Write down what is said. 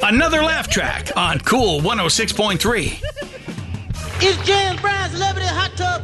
Another laugh track on Cool 106.3. It's James Brown's Celebrity Hot Tub